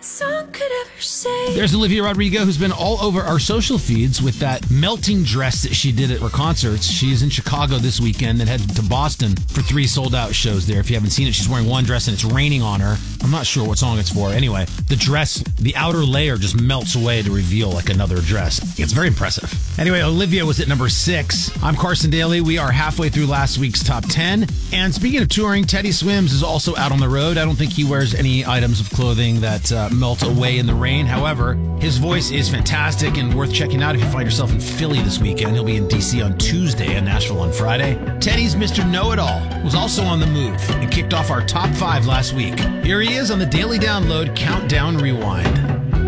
song could ever say. There's Olivia Rodrigo, who's been all over our social feeds with that melting dress that she did at her concerts. She's in Chicago this weekend and headed to Boston for 3 sold-out shows there. If you haven't seen it, she's wearing one dress and it's raining on her. I'm not sure what song it's for. Anyway, the dress, the outer layer just melts away to reveal like another dress. It's very impressive. Anyway, Olivia was at number 6. I'm Carson Daly. We are halfway through last week's top 10. And speaking of touring, Teddy Swims is also out on the road. I don't think he wears any items of clothing that melt away in the rain. However, his voice is fantastic and worth checking out if you find yourself in Philly this weekend. He'll be in D.C. on Tuesday and Nashville on Friday. Teddy's Mr. Know-It-All was also on the move and kicked off our top 5 last week. Here he is on the Daily Download Countdown Rewind.